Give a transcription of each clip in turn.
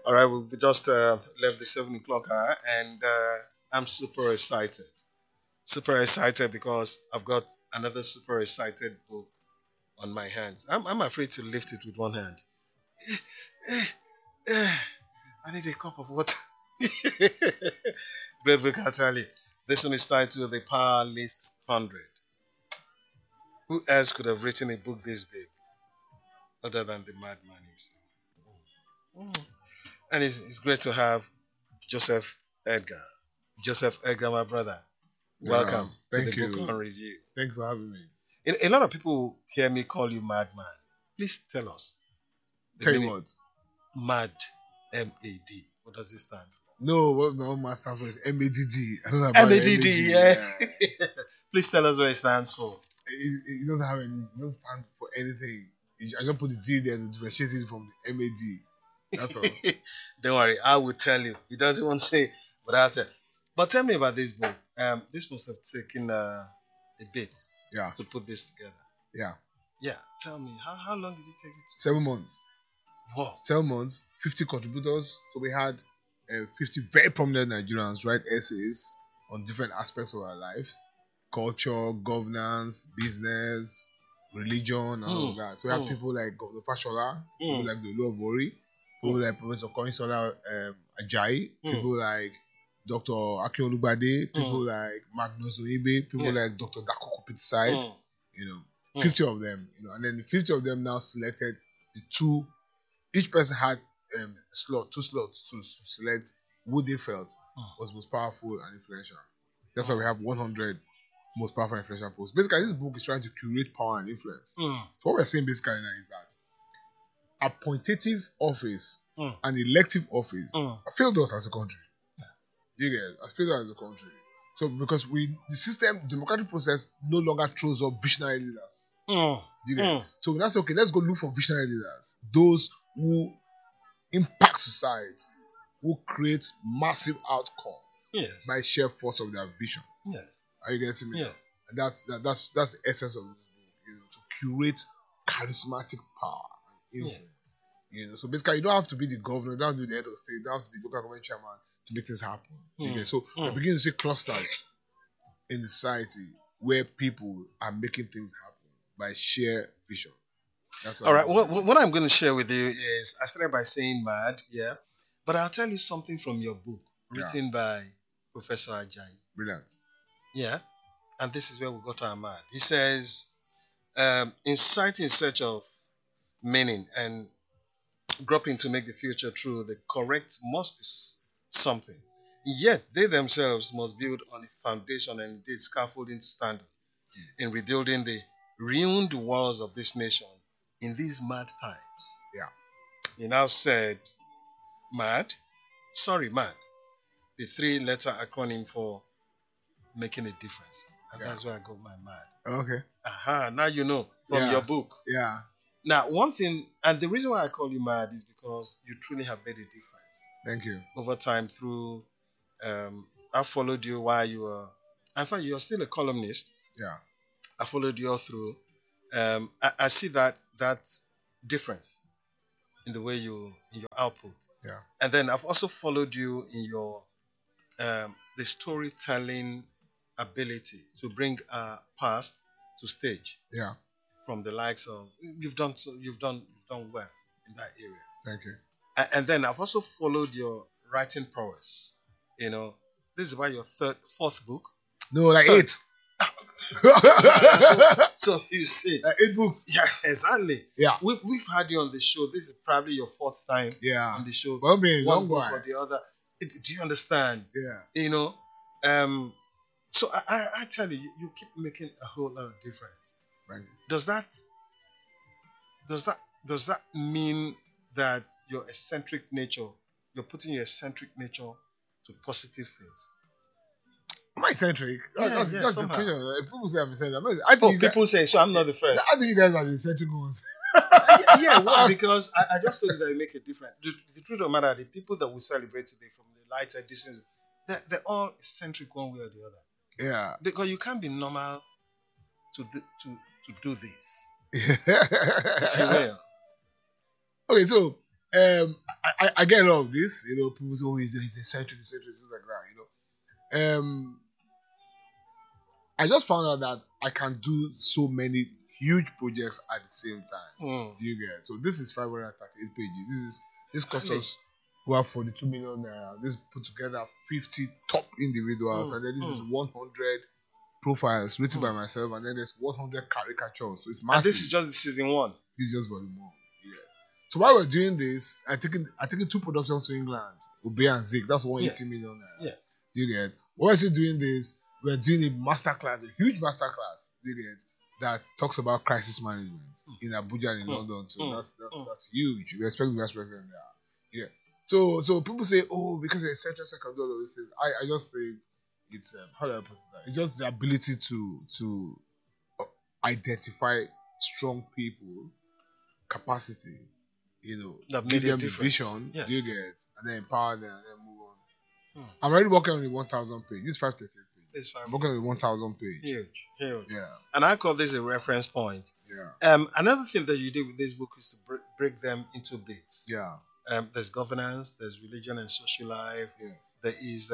All right, we just left the 7 o'clock hour, and I'm super excited. Super excited because I've got another super excited book on my hands. I'm afraid to lift it with one hand. I need a cup of water. Great book, I tell you. This one is titled The Power List 100. Who else could have written a book this big other than the madman himself? Mm. And it's great to have Joseph Edgar. Joseph Edgar, my brother. Welcome to the Thank you. Book on Review. Thank you for having me. A lot of people hear me call you madman. Please tell us. The Tell you meaning. what. Mad. M-A-D. What does it stand for? No, what my own man stands for is MADD. I don't know about MADD, yeah. Please tell us what it stands for. It doesn't have any. It doesn't stand for anything. I just put the D there to differentiate it from the MAD. That's all. Don't worry, I will tell you. He doesn't want to say, but I'll tell. But tell me about this book. This must have taken a bit to put this together. Yeah. Tell me, how long did it take you? 7 months. Wow. 7 months, 50 contributors. So we had 50 very prominent Nigerians write essays on different aspects of our life: culture, governance, business, religion, and all of that. So we had people like Governor Fashola, people like the Law of Worry, people like Professor Koinsola Ajayi, people like Dr. Akin Olugbade, people like Magnus Oibe, people like Dr. Dako Kupitisai, 50 of them, and then the 50 of them now selected the two. Each person had two slots to select who they felt was most powerful and influential. That's why we have 100 most powerful and influential posts. Basically, this book is trying to curate power and influence. So what we're saying basically now is that appointative office and elective office have failed us as a country. You get has failed us as a country. So because the democratic process no longer throws up visionary leaders. You get so we now say, okay, let's go look for visionary leaders. Those who impact society, who create massive outcomes by sheer force of their vision. Are you getting me? And that's the essence of this book, to curate charismatic power and influence. So basically, you don't have to be the governor, you don't have to be the head of state, you don't have to be the local government chairman to make things happen. So we're beginning to see clusters in the society where people are making things happen by sheer vision. That's all right. What I'm going to share with you is I started by saying mad, but I'll tell you something from your book written by Professor Ajayi. Brilliant. Yeah, and this is where we got our mad. He says, insight in search of meaning and groping to make the future true, the correct must be something. Yet they themselves must build on a foundation and indeed scaffolding to stand on in rebuilding the ruined walls of this nation in these mad times. He now said, mad, the 3-letter acronym for making a difference. And that's where I got my mad. Okay. Now you know from your book. Now, one thing, and the reason why I call you mad is because you truly have made a difference. Thank you. Over time through, I followed you while you were, in fact, you're still a columnist. I followed you all through. I see that difference in the way in your output. And then I've also followed you in your the storytelling ability to bring past to stage. From the likes of you've done well in that area. Thank you. And then I've also followed your writing prowess. This is about your fourth book. No, like 8. so you see, 8 books. Yeah, exactly. We've had you on the show. This is probably your 4th time on the show. Well, being one book or the other. Do you understand? So I tell you, you keep making a whole lot of difference. Right. Does that mean that your eccentric nature, you're putting your eccentric nature to positive things? Am I eccentric? That's the question. People say I'm eccentric. People say so. I'm not the first. I think you guys are the eccentric ones. Because I just told you that you make a difference. The truth of the matter, the people that we celebrate today from the lighter distance, they're all eccentric one way or the other. Because you can't be normal to do this. If you will. Okay, so I get a lot of this. People say, "Oh, he's a centrist, things like that." I just found out that I can do so many huge projects at the same time. Do you get it? So this is 538 pages. This cost us about 42 million naira. This put together 50 top individuals, and then this is 100 profiles written by myself, and then there's 100 caricatures. So it's massive. And this is just the season 1. This is just volume 1. Yeah. So while we're doing this, I taking 2 productions to England, Ube and Zik. That's 180 million naira. Yeah. Do you get it? While we're still doing this, we're doing a masterclass, a huge masterclass. Do you get it? That talks about crisis management in Abuja and in London. So that's huge. We expect the vice president there. Yeah. So people say, oh, because it's central second all of these things. I just think it's how do I put it? It's just the ability to identify strong people, capacity, that give made them the vision, yes. Do you get it? And then empower them and then move on. I'm already working on the 1,000 page. This is 538 page. I'm working on the 1,000 page. Huge. Yeah. And I call this a reference point. Yeah. Another thing that you did with this book is to break them into bits. Yeah. There's governance, there's religion and social life. Yes. There is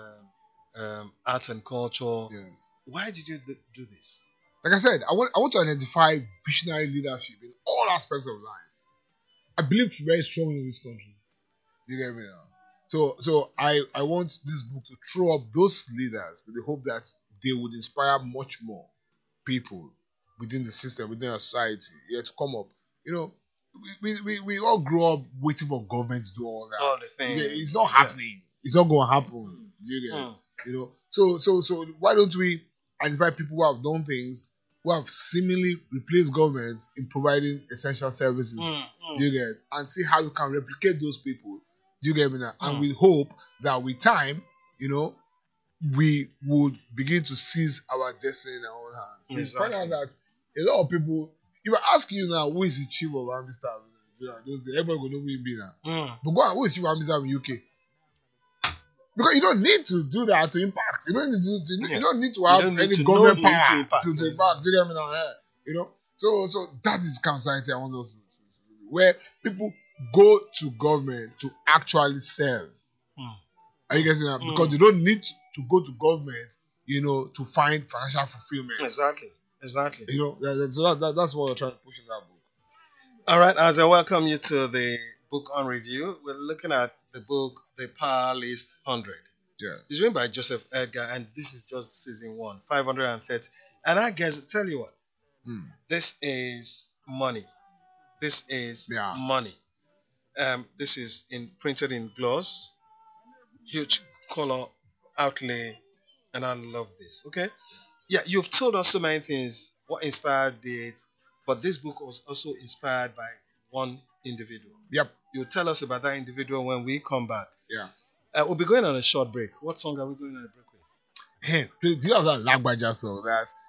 art and culture. Yes. Why did you do this? Like I said, I want to identify visionary leadership in all aspects of life. I believe very strongly in this country. You get me now? So I want this book to throw up those leaders with the hope that they would inspire much more people within the system, within our society, to come up. We all grow up waiting for government to do all that. All the things. It's not happening. It's not going to happen. Do you get it? So why don't we identify people who have done things, who have seemingly replaced government in providing essential services, do you get it? And see how we can replicate those people. Do you get me now? And we hope that with time, we would begin to seize our destiny in our own hands. Exactly. Find out that a lot of people, if I ask you now, who is the chief of army staff? Everybody will know who he be now. But go on, who is chief of army staff in UK? Because you don't need to do that to impact. You don't need to have any government power to impact. Do you get me now? So that is kind of society I want us to where people go to government to actually serve. Are you getting that? Because they don't need to go to government, to find financial fulfillment. Exactly. So that's what we're trying to push in that book. All right, as I welcome you to the book on review, we're looking at the book, The Power List 100. Yes. It's written by Joseph Edgar, and this is just season 1, 530. And I guess, tell you what, this is money. This is money. This is printed in gloss, huge color outlay, and I love this. Okay, yeah, you've told us so many things. What inspired it, but this book was also inspired by one individual. Yep. You'll tell us about that individual when we come back. Yeah. We'll be going on a short break. What song are we going on a break with? Hey, please, do you have that Lagbaja song?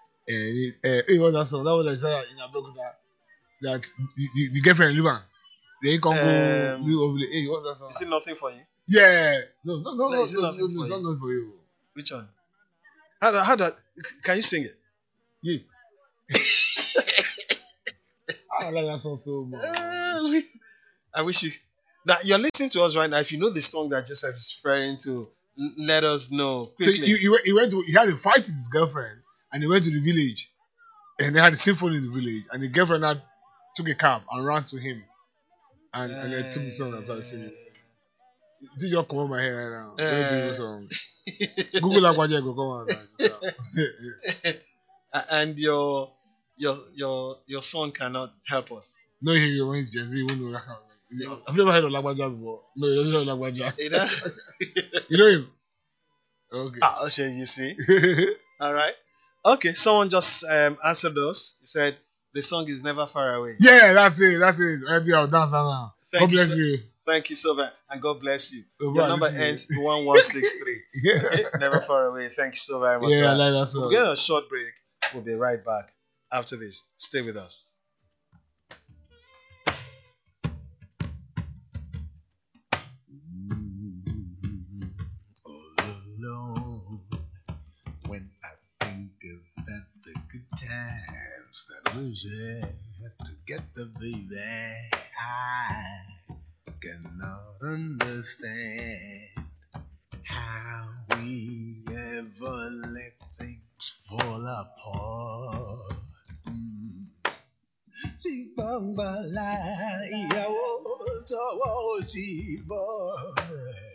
It was that song. That was like in Abeokuta. That the girlfriend leave her. They ain't come go. Hey, what's that song? Is it Nothing For You? Yeah. No. It's not nothing for you. Which one? How that? Can you sing it? Yeah. I like that song so much. I wish you. Now you're listening to us right now. If you know the song that Joseph is referring to, let us know quickly. So he had a fight with his girlfriend, and he went to the village, and they had a symphony in the village, and the girlfriend took a cab and ran to him, and they took the song and started singing. Did you come on my head right now? Let me do the song. Google Lagbaja go come on. And your son cannot help us. No, when he's Gen Z, won't know. I've never heard of Lagbaja before. No, you don't know Lagbaja. You know him? Okay. Okay, you see. All right. Okay, someone just answered us. He said the song is Never Far Away. Yeah, that's it. I'll dance now. God bless you. Thank you so much, and God bless you. Your number ends 1163. Okay? Never Far Away. Thank you so very much. Yeah, I like that song. We'll get a short break. We'll be right back after this. Stay with us. All alone, when I think about the good times that we shared together, baby, I can understand how we ever let things fall apart. Si bang balay, yawo, tawo si boy.